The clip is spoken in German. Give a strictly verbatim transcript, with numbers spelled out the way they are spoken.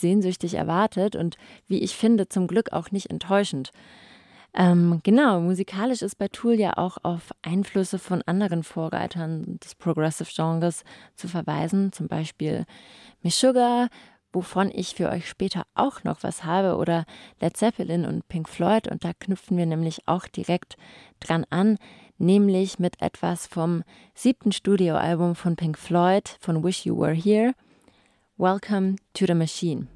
sehnsüchtig erwartet und wie ich finde, zum Glück auch nicht enttäuschend. Ähm, genau, musikalisch ist bei Tool ja auch auf Einflüsse von anderen Vorreitern des Progressive-Genres zu verweisen, zum Beispiel Meshuggah, wovon ich für euch später auch noch was habe, oder Led Zeppelin und Pink Floyd, und da knüpfen wir nämlich auch direkt dran an, nämlich mit etwas vom siebten Studioalbum von Pink Floyd, von Wish You Were Here, Welcome to the Machine.